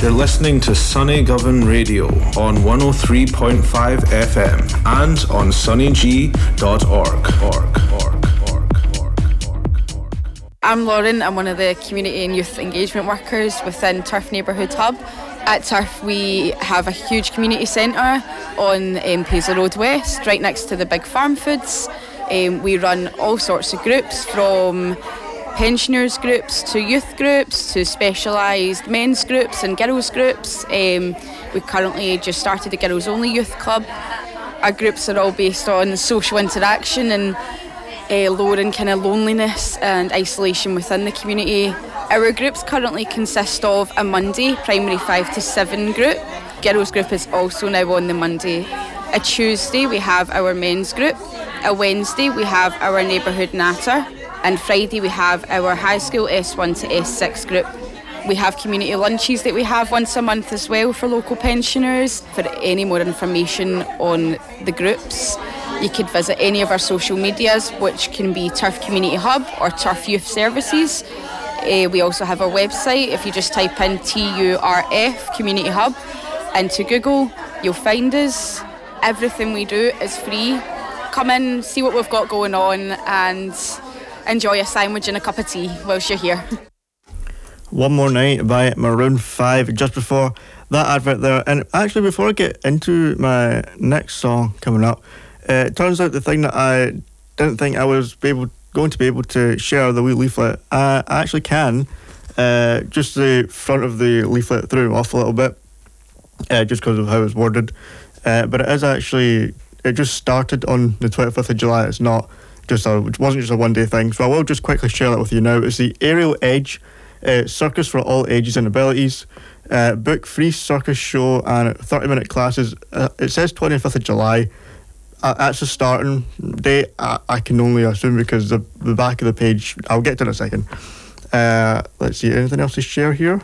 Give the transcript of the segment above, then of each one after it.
You're listening to Sunny Govan Radio on 103.5 FM and on sunnyg.org. I'm Lauren. I'm one of the community and youth engagement workers within Turf Neighbourhood Hub. At Turf we have a huge community centre on Paisley Road West, right next to the big farm foods. We run all sorts of groups, from pensioners groups to youth groups to specialised men's groups and girls groups. We currently just started a girls only youth club. Our groups are all based on social interaction and lowering kind of loneliness and isolation within the community. Our groups currently consist of a Monday primary 5 to 7 group. Girls group is also now on the Monday. A Tuesday we have our men's group. A Wednesday we have our neighbourhood natter. And Friday we have our high school S1 to S6 group. We have community lunches that we have once a month as well for local pensioners. For any more information on the groups, you could visit any of our social medias, which can be Turf Community Hub or Turf Youth Services. We also have our website. If you just type in TURF Community Hub into Google, you'll find us. Everything we do is free. Come in, see what we've got going on, and enjoy a sandwich and a cup of tea whilst you're here. One More Night by Maroon 5, just before that advert there. And actually, before I get into my next song coming up, it turns out the thing that I didn't think I was going to be able to share, the wee leaflet, I actually can. Just the front of the leaflet threw me off a little bit, just because of how it's worded. But it is actually, it just started on the 25th of July. It wasn't just a one-day thing, so I will just quickly share that with you now. It's the Aerial Edge Circus for all ages and abilities. Book free circus show and 30-minute classes. It says 25th of July. That's the starting date. I can only assume because the back of the page, I'll get to it in a second. Let's see, anything else to share here?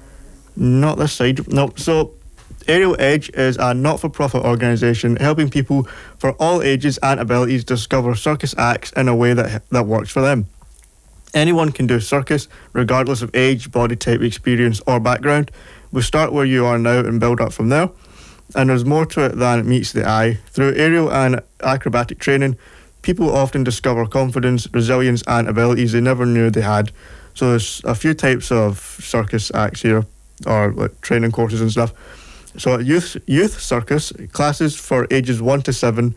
Not this side. No. So Aerial Edge is a not-for-profit organisation helping people for all ages and abilities discover circus acts in a way that works for them. Anyone can do circus, regardless of age, body type, experience or background. We start where you are now and build up from there. And there's more to it than meets the eye. Through aerial and acrobatic training, people often discover confidence, resilience and abilities they never knew they had. So there's a few types of circus acts here, or like training courses and stuff. So youth circus classes for ages 1 to 7,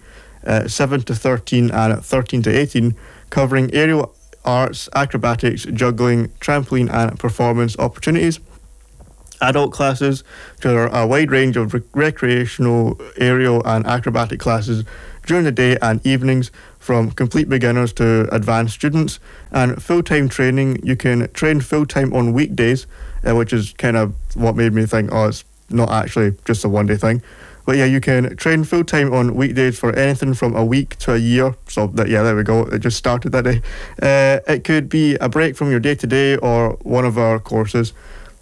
7 to 13 and 13 to 18, covering aerial arts, acrobatics, juggling, trampoline and performance opportunities. Adult classes, there are a wide range of recreational aerial and acrobatic classes during the day and evenings, from complete beginners to advanced students. And full-time training, you can train full-time on weekdays, which is kind of what made me think, it's not actually just a one-day thing. But yeah, you can train full-time on weekdays for anything from a week to a year. So there we go, it just started that day. It could be a break from your day-to-day or one of our courses.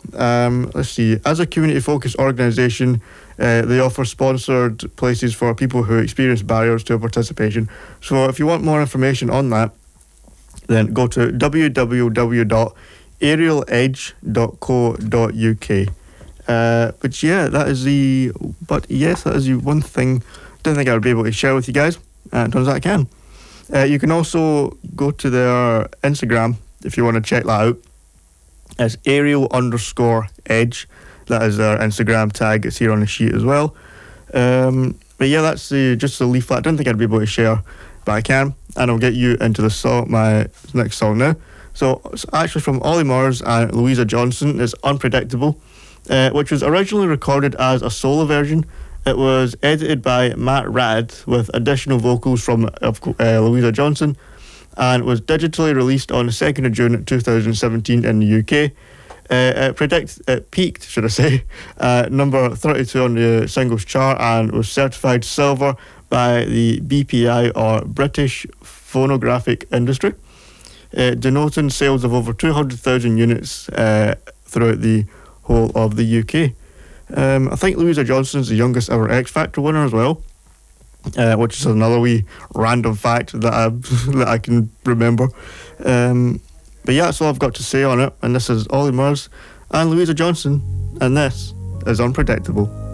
Let's see, as a community-focused organisation, they offer sponsored places for people who experience barriers to participation. So if you want more information on that, then go to www.aerialedge.co.uk. But that is the one thing I didn't think I would be able to share with you guys. It turns out I can. You can also go to their Instagram if you want to check that out. It's aerial_edge. That is their Instagram tag. It's here on the sheet as well. But yeah, that's just the leaflet. I don't think I'd be able to share, but I can. And I'll get you into my next song now. So it's actually from Ollie Murs and Louisa Johnson. It's Unpredictable, which was originally recorded as a solo version. It was edited by Matt Rad with additional vocals from Louisa Johnson, and was digitally released on the 2nd of June 2017 in the UK. It peaked, number 32 on the singles chart and was certified silver by the BPI, or British Phonographic Industry, denoting sales of over 200,000 units throughout the whole of the UK. I think Louisa Johnson's the youngest ever X Factor winner as well, which is another wee random fact that I can remember. But yeah, that's all I've got to say on it, and this is Ollie Murs and Louisa Johnson. and this is Unpredictable.